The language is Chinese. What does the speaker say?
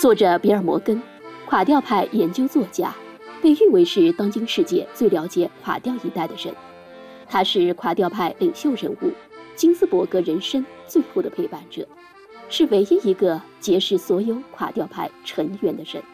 作者比尔·摩根，垮掉派研究作家，被誉为是当今世界最了解垮掉一代的人。他是垮掉派领袖人物，金斯伯格人生最后的陪伴者，是唯一一个结识所有垮掉派成员的人。